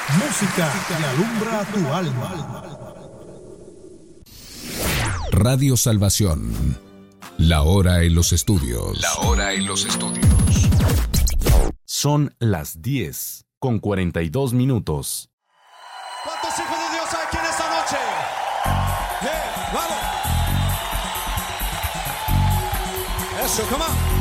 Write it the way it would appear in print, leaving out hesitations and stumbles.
Música que alumbra tu alma. Radio Salvación. La hora en los estudios. La hora en los estudios. Son las 10:42. ¿Cuántos hijos de Dios hay aquí en esta noche? ¡Vamos! Eso, come on.